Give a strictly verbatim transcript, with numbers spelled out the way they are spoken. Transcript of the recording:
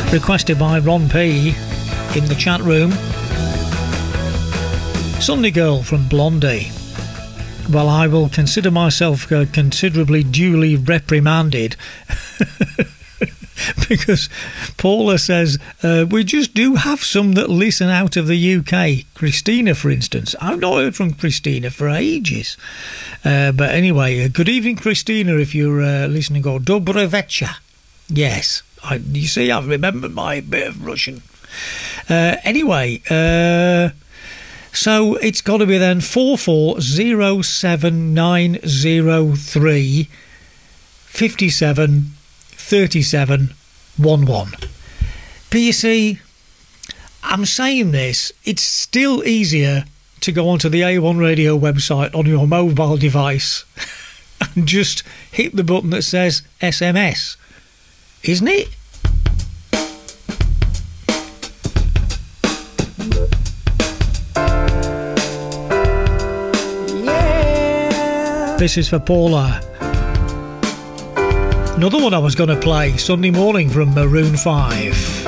requested by Ron P in the chat room. Sunday Girl from Blondie. Well, I will consider myself uh, considerably duly reprimanded because Paula says uh, we just do have some that listen out of the U K. Christina, for instance. I've not heard from Christina for ages. Uh, but anyway, uh, good evening, Christina, if you're uh, listening. Or Dobro večer. Yes, I, you see, I've remembered my bit of Russian. Uh, anyway, uh, so it's got to be then four four zero seven nine zero three fifty-seven thirty-seven eleven. But you see, I'm saying this, it's still easier to go onto the A one Radio website on your mobile device and just hit the button that says S M S, isn't it? Yeah. This is for Paula. Another one I was going to play, Sunday Morning from Maroon five.